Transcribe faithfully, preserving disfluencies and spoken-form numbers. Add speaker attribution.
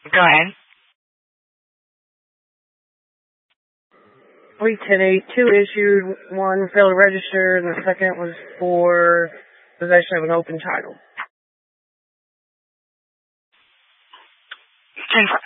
Speaker 1: Go ahead.
Speaker 2: three ten eight, two issued, one failed to register, and the second was for possession of an open title.
Speaker 1: Since